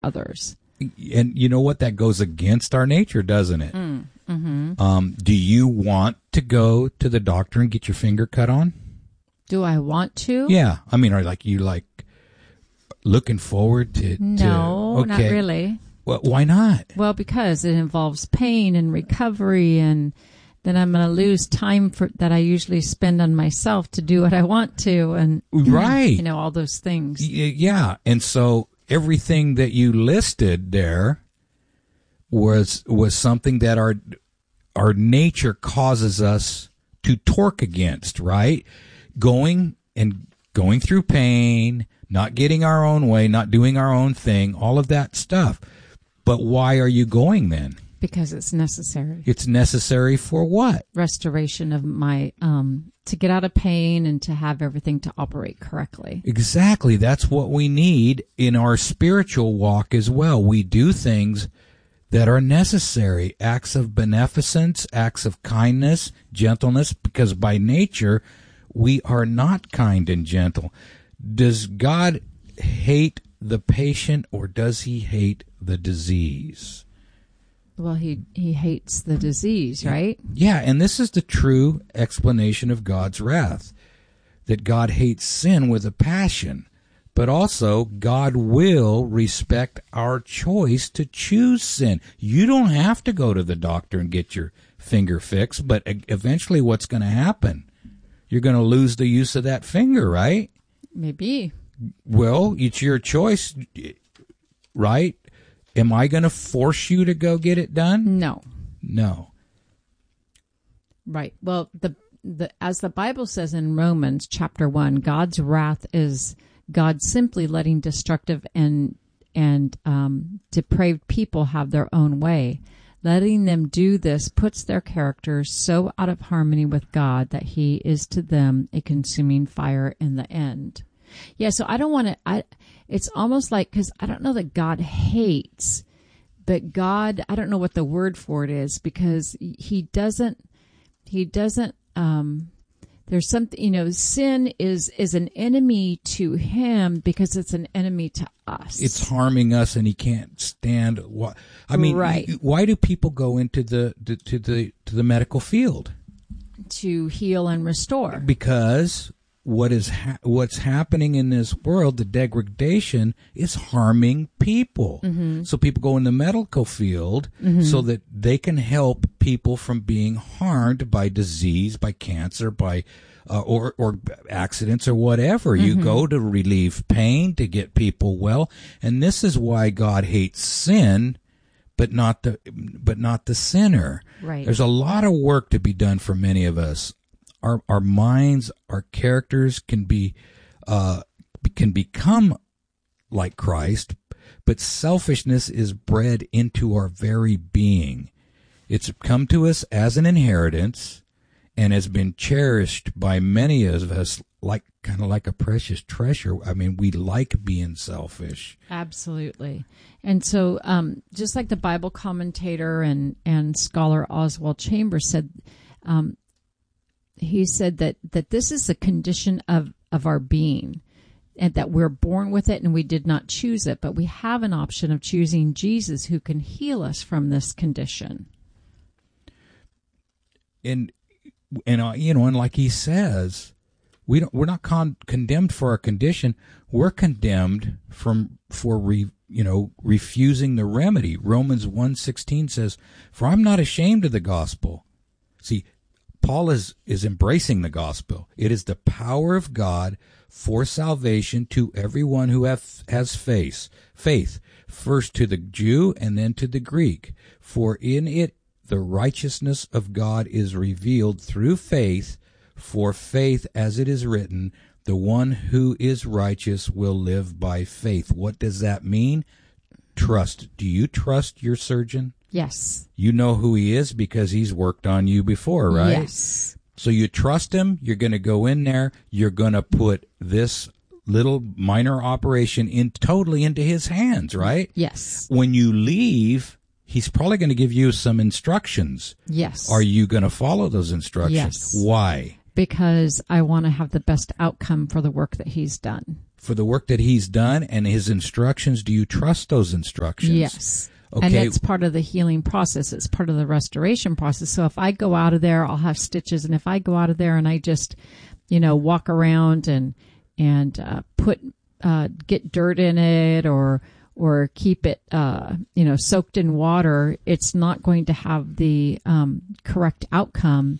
others. And you know what? That goes against our nature, doesn't it? Do you want to go to the doctor and get your finger cut on? Do I want to? Yeah. I mean, are you looking forward to... No, not really. Well, why not? Well, because it involves pain and recovery, and then I'm going to lose time that I usually spend on myself to do what I want to, and right, all those things. Yeah, and so everything that you listed there was something that our nature causes us to torque against, right? Going through pain, not getting our own way, not doing our own thing, all of that stuff. But why are you going then? Because it's necessary. It's necessary for what? Restoration of my, to get out of pain and to have everything to operate correctly. Exactly. That's what we need in our spiritual walk as well. We do things that are necessary, acts of beneficence, acts of kindness, gentleness, because by nature we are not kind and gentle. Does God hate the patient, or does he hate the disease? Well, he hates the disease, right? Yeah, and this is the true explanation of God's wrath, that God hates sin with a passion, but also God will respect our choice to choose sin. You don't have to go to the doctor and get your finger fixed, but eventually what's going to happen? You're going to lose the use of that finger, right? Maybe. Well, it's your choice, right? Am I going to force you to go get it done? No. Right. Well, as the Bible says in Romans chapter 1, God's wrath is God simply letting destructive and depraved people have their own way. Letting them do this puts their characters so out of harmony with God that he is to them a consuming fire in the end. Yeah, so I don't want to, it's almost like, because I don't know that God hates, but God, I don't know what the word for it is, because he doesn't, there's something, sin is an enemy to him because it's an enemy to us. It's harming us, and he can't stand what, I mean, right. Why do people go into the medical field? To heal and restore. Because what's happening in this world, the degradation, is harming people. Mm-hmm. So people go in the medical field so that they can help people from being harmed by disease, by cancer, by or accidents or whatever. You go to relieve pain, to get people well, and this is why God hates sin, but not the sinner. Right. There's a lot of work to be done for many of us. Our minds, our characters can become like Christ, but selfishness is bred into our very being. It's come to us as an inheritance and has been cherished by many of us kind of like a precious treasure. I mean, we like being selfish. Absolutely. And so just like the Bible commentator and scholar Oswald Chambers said, he said that this is a condition of our being, and that we're born with it and we did not choose it, but we have an option of choosing Jesus, who can heal us from this condition. And like he says, we're not condemned for our condition. We're condemned for refusing the remedy. Romans 1:16 says, "For I'm not ashamed of the gospel." See, Paul is embracing the gospel. It is the power of God for salvation to everyone who has faith, first to the Jew and then to the Greek. For in it the righteousness of God is revealed through faith, for faith, as it is written, the one who is righteous will live by faith. What does that mean? Trust. Do you trust your surgeon? Yes. You know who he is because he's worked on you before, right? Yes. So you trust him. You're going to go in there. You're going to put this little minor operation totally into his hands, right? Yes. When you leave, he's probably going to give you some instructions. Yes. Are you going to follow those instructions? Yes. Why? Because I want to have the best outcome for the work that he's done. for the work that he's done and his instructions? Do you trust those instructions? Yes. Okay. And it's part of the healing process. It's part of the restoration process. So if I go out of there, I'll have stitches. And if I go out of there and I just, walk around and get dirt in it or keep it, soaked in water, it's not going to have the correct outcome,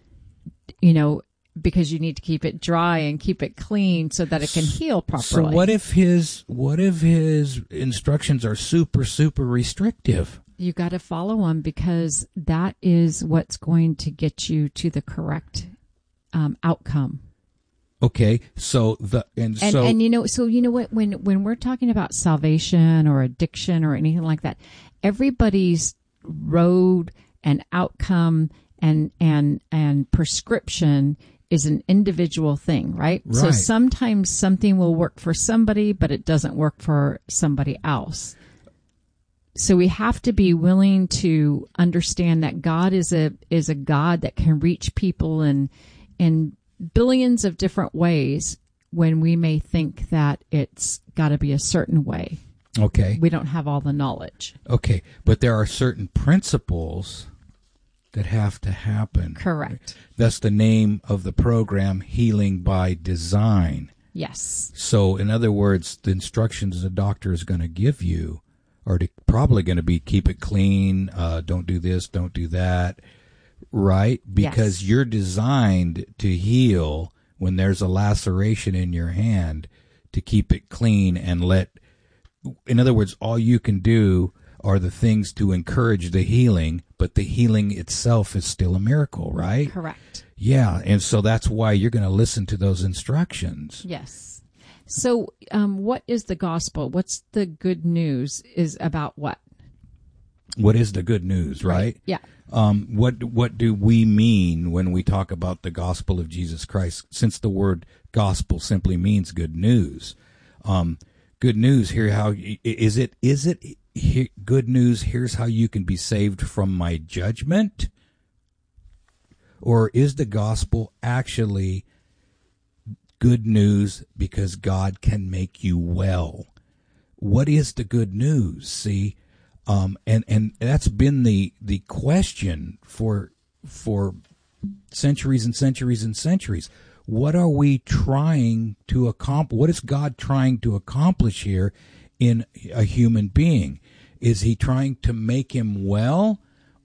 because you need to keep it dry and keep it clean so that it can heal properly. So what if his instructions are super, super restrictive? You got to follow them, because that is what's going to get you to the correct outcome. Okay, so you know what, when we're talking about salvation or addiction or anything like that, everybody's road and outcome and prescription is an individual thing, right? So sometimes something will work for somebody, but it doesn't work for somebody else. So we have to be willing to understand that God is a God that can reach people in billions of different ways, when we may think that it's got to be a certain way. Okay. We don't have all the knowledge. Okay, but there are certain principles that have to happen. Correct. That's the name of the program, Healing by Design. Yes. So, in other words, the instructions the doctor is going to give you are probably going to be keep it clean, don't do this, don't do that, right? Because you're designed to heal when there's a laceration in your hand, to keep it clean and in other words, all you can do are the things to encourage the healing, but the healing itself is still a miracle, right? Correct. Yeah, and so that's why you're going to listen to those instructions. Yes. So what is the gospel? What's the good news is about what? What is the good news, right? Yeah. What do we mean when we talk about the gospel of Jesus Christ? Since the word gospel simply means good news. Good news, here how is it good news, here's how you can be saved from my judgment? Or is the gospel actually good news because God can make you well? What is the good news? See, and that's been the question for centuries and centuries and centuries. What are we trying to accomplish? What is God trying to accomplish here in a human being? Is he trying to make him well?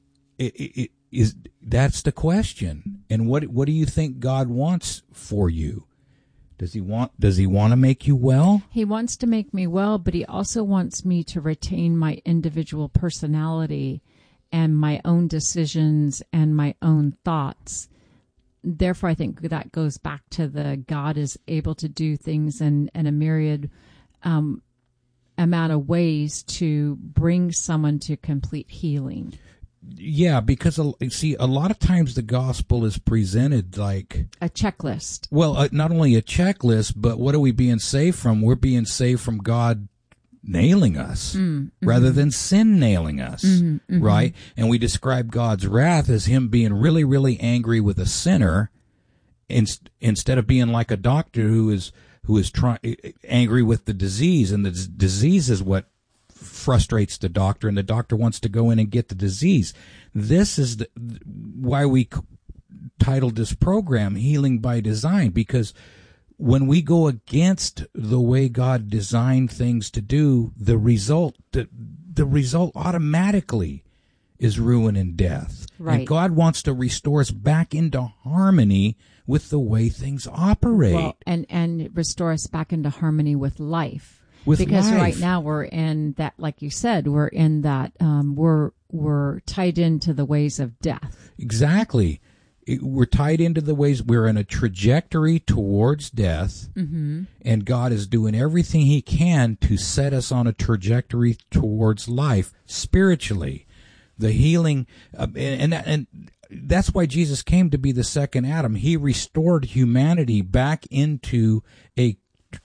That's the question. And what do you think God wants for you? Does he want to make you well? He wants to make me well, but he also wants me to retain my individual personality and my own decisions and my own thoughts. Therefore, I think that goes back to the God is able to do things in a myriad amount of ways to bring someone to complete healing. Yeah, because see, a lot of times the gospel is presented like a checklist. Well, not only a checklist, but what are we being saved from? We're being saved from God nailing us rather than sin nailing us, right? And we describe God's wrath as him being really, really angry with a sinner, instead of being like a doctor who is angry with the disease, and the disease is what frustrates the doctor, and the doctor wants to go in and get the disease. This is why we titled this program Healing by Design, because when we go against the way God designed things to do, the result automatically is ruin and death. Right. And God wants to restore us back into harmony with the way things operate. Well, and restore us back into harmony with life. Because right now we're in that, like you said, we're in that, we're tied into the ways of death. Exactly. We're tied into the ways, we're in a trajectory towards death, and God is doing everything he can to set us on a trajectory towards life spiritually. The healing, and that's why Jesus came to be the second Adam. He restored humanity back into a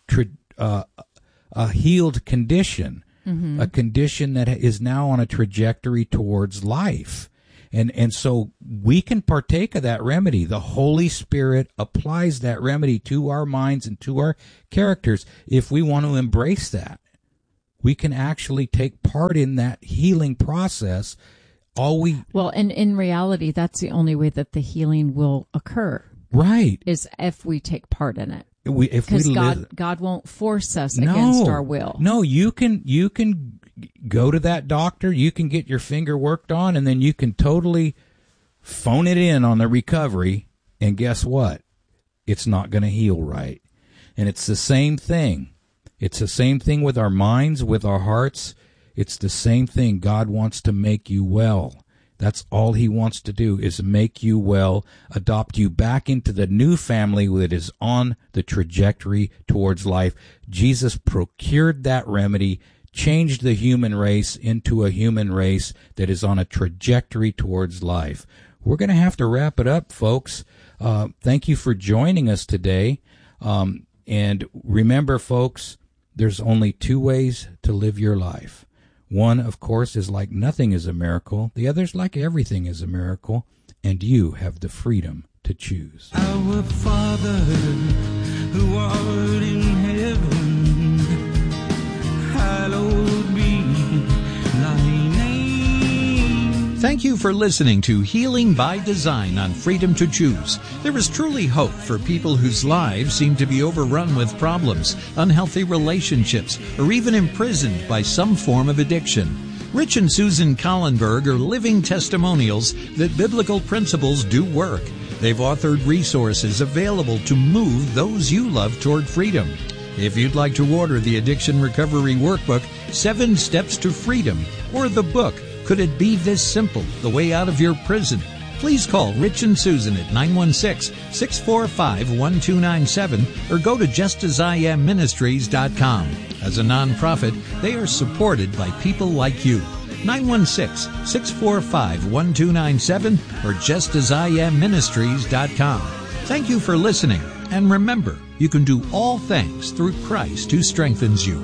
healed condition, a condition that is now on a trajectory towards life. And so we can partake of that remedy. The Holy Spirit applies that remedy to our minds and to our characters. If we want to embrace that, we can actually take part in that healing process. Well, and in reality, that's the only way that the healing will occur. Right. Is if we take part in it. Because God won't force us against our will. No, you can go to that doctor, you can get your finger worked on, and then you can totally phone it in on the recovery, and guess what? It's not going to heal right. And it's the same thing. It's the same thing with our minds, with our hearts. It's the same thing. God wants to make you well. That's all he wants to do, is make you well, adopt you back into the new family that is on the trajectory towards life. Jesus procured that remedy, changed the human race into a human race that is on a trajectory towards life. We're going to have to wrap it up, folks. Thank you for joining us today. And remember, folks, there's only two ways to live your life. One, of course, is like nothing is a miracle. The other's like everything is a miracle. And you have the freedom to choose. Our Father, who art in heaven, hallowed be thy name. Thank you for listening to Healing by Design on Freedom to Choose. There is truly hope for people whose lives seem to be overrun with problems, unhealthy relationships, or even imprisoned by some form of addiction. Rich and Susan Collenberg are living testimonials that biblical principles do work. They've authored resources available to move those you love toward freedom. If you'd like to order the Addiction Recovery Workbook, 7 Steps to Freedom, or the book, Could It Be This Simple? The Way Out of Your Prison? Please call Rich and Susan at 916-645-1297 or go to justasIamministries.com. As a nonprofit, they are supported by people like you. 916-645-1297 or justasIamministries.com. Thank you for listening, and remember, you can do all things through Christ who strengthens you.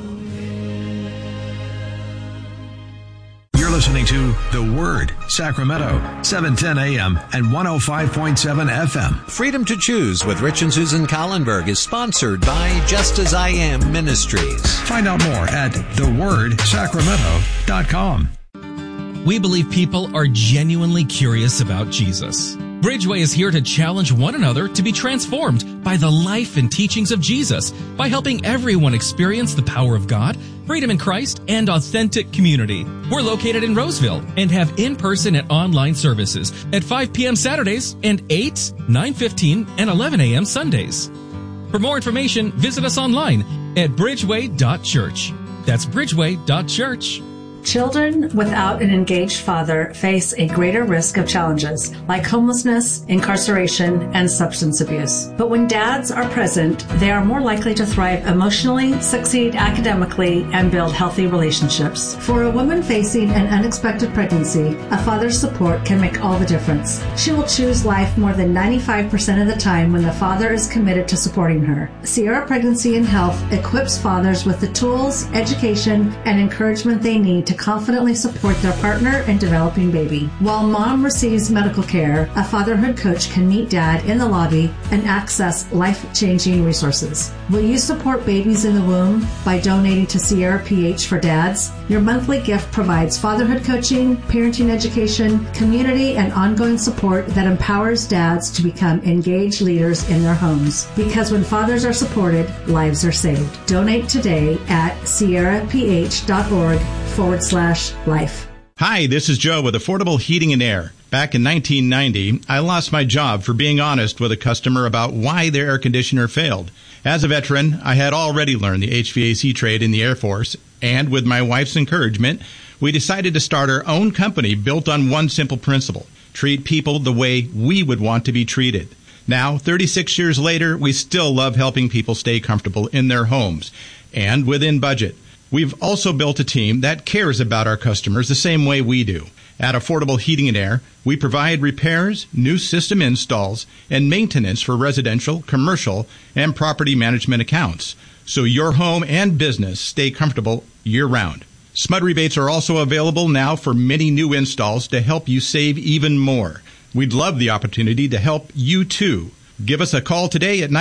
Listening to The Word, Sacramento, 710 AM and 105.7 FM. Freedom to Choose with Rich and Susan Collenberg is sponsored by Just As I Am Ministries. Find out more at thewordsacramento.com. We believe people are genuinely curious about Jesus. Bridgeway is here to challenge one another to be transformed by the life and teachings of Jesus by helping everyone experience the power of God, freedom in Christ, and authentic community. We're located in Roseville and have in-person and online services at 5 p.m. Saturdays and 8, 9:15, and 11 a.m. Sundays. For more information, visit us online at bridgeway.church. That's bridgeway.church. Children without an engaged father face a greater risk of challenges like homelessness, incarceration, and substance abuse. But when dads are present, they are more likely to thrive emotionally, succeed academically, and build healthy relationships. For a woman facing an unexpected pregnancy, a father's support can make all the difference. She will choose life more than 95% of the time when the father is committed to supporting her. Sierra Pregnancy and Health equips fathers with the tools, education, and encouragement they need to confidently support their partner in developing baby. While mom receives medical care, a fatherhood coach can meet dad in the lobby and access life-changing resources. Will you support babies in the womb by donating to Sierra PH for Dads? Your monthly gift provides fatherhood coaching, parenting education, community, and ongoing support that empowers dads to become engaged leaders in their homes. Because when fathers are supported, lives are saved. Donate today at sierraph.org/life. Hi, this is Joe with Affordable Heating and Air. Back in 1990, I lost my job for being honest with a customer about why their air conditioner failed. As a veteran, I had already learned the HVAC trade in the Air Force, and with my wife's encouragement, we decided to start our own company built on one simple principle: treat people the way we would want to be treated. Now, 36 years later, we still love helping people stay comfortable in their homes and within budget. We've also built a team that cares about our customers the same way we do. At Affordable Heating and Air, we provide repairs, new system installs, and maintenance for residential, commercial, and property management accounts, so your home and business stay comfortable year-round. SMUD rebates are also available now for many new installs to help you save even more. We'd love the opportunity to help you too. Give us a call today at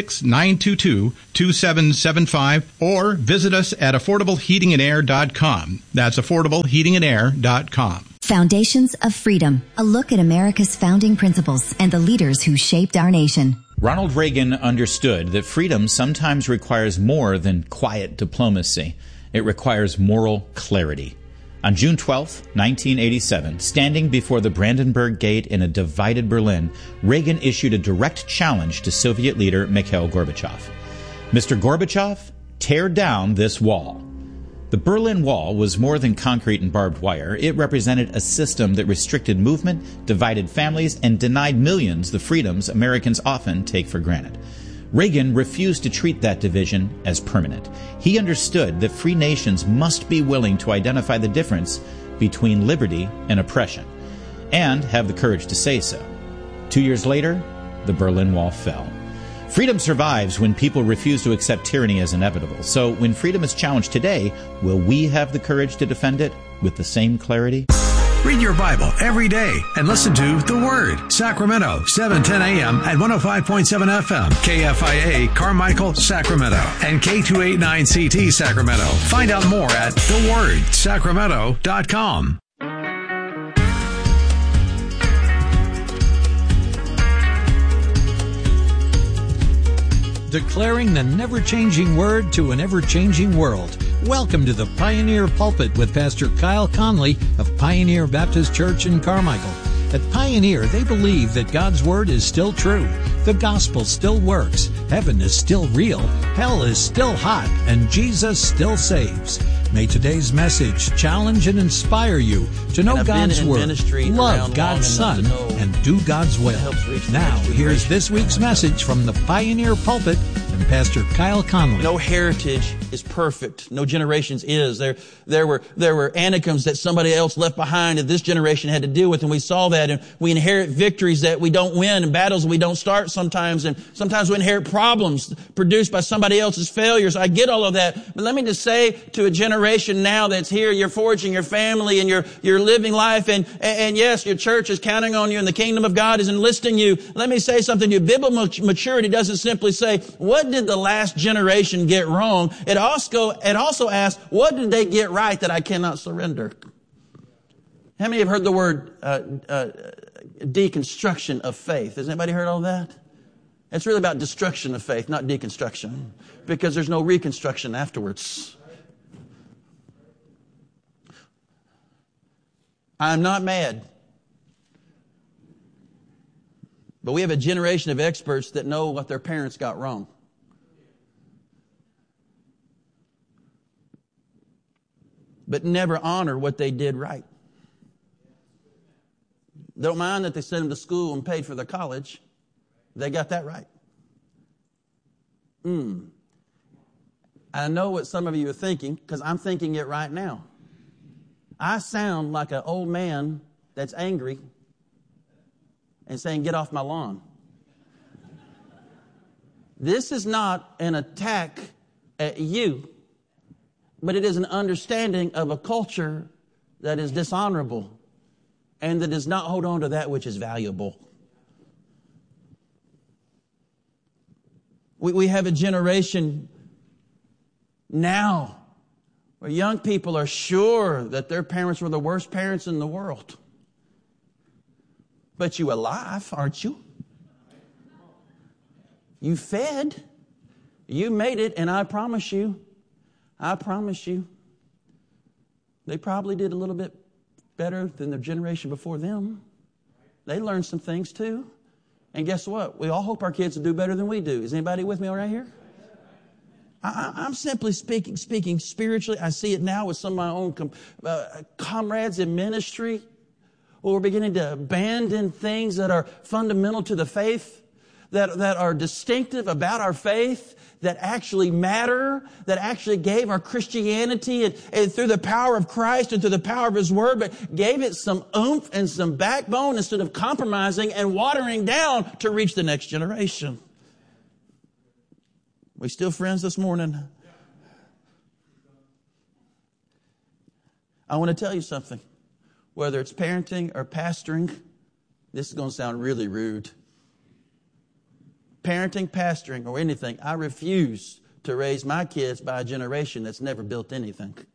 916-922-2775 or visit us at affordableheatingandair.com. That's affordableheatingandair.com. Foundations of Freedom, a look at America's founding principles and the leaders who shaped our nation. Ronald Reagan understood that freedom sometimes requires more than quiet diplomacy. It requires moral clarity. On June 12, 1987, standing before the Brandenburg Gate in a divided Berlin, Reagan issued a direct challenge to Soviet leader Mikhail Gorbachev. Mr. Gorbachev, tear down this wall. The Berlin Wall was more than concrete and barbed wire. It represented a system that restricted movement, divided families, and denied millions the freedoms Americans often take for granted. Reagan refused to treat that division as permanent. He understood that free nations must be willing to identify the difference between liberty and oppression, and have the courage to say so. 2 years later, the Berlin Wall fell. Freedom survives when people refuse to accept tyranny as inevitable. So when freedom is challenged today, will we have the courage to defend it with the same clarity? Read your Bible every day and listen to The Word. Sacramento, 710 a.m. at 105.7 FM. KFIA, Carmichael, Sacramento. And K289CT, Sacramento. Find out more at thewordsacramento.com. Declaring the never-changing word to an ever-changing world. Welcome to the Pioneer Pulpit with Pastor Kyle Conley of Pioneer Baptist Church in Carmichael. At Pioneer, they believe that God's Word is still true, the gospel still works, heaven is still real, hell is still hot, and Jesus still saves. May today's message challenge and inspire you to know God's Word, love God's Son, and do God's will. Now, here's this week's message from the Pioneer Pulpit and Pastor Kyle Conley. No heritage is perfect. No generations is. There were anachems that somebody else left behind that this generation had to deal with, and we saw that, and we inherit victories that we don't win and battles we don't start sometimes, and sometimes we inherit problems produced by somebody else's failures. I get all of that, but let me just say to a generation now that's here, you're forging your family and you're living life, and yes, your church is counting on you and the kingdom of God is enlisting you. Let me say something to you. Biblical maturity doesn't simply say, what did the last generation get wrong? It also asks, what did they get right that I cannot surrender? How many have heard the word deconstruction of faith? Has anybody heard all that? It's really about destruction of faith, not deconstruction, because there's no reconstruction afterwards. I'm not mad. But we have a generation of experts that know what their parents got wrong. But never honor what they did right. Don't mind that they sent them to school and paid for their college. They got that right. I know what some of you are thinking, because I'm thinking it right now. I sound like an old man that's angry and saying, get off my lawn. This is not an attack at you, but it is an understanding of a culture that is dishonorable and that does not hold on to that which is valuable. We have a generation now where young people are sure that their parents were the worst parents in the world. But you alive, aren't you? You fed. You made it, and I promise you, they probably did a little bit better than the generation before them. They learned some things too. And guess what? We all hope our kids will do better than we do. Is anybody with me right here? I'm simply speaking spiritually. I see it now with some of my own comrades in ministry, where we're beginning to abandon things that are fundamental to the faith, that are distinctive about our faith, that actually matter, that actually gave our Christianity and through the power of Christ and through the power of His Word, but gave it some oomph and some backbone instead of compromising and watering down to reach the next generation. We still friends this morning? I want to tell you something. Whether it's parenting or pastoring, this is going to sound really rude. Parenting, pastoring, or anything, I refuse to raise my kids by a generation that's never built anything.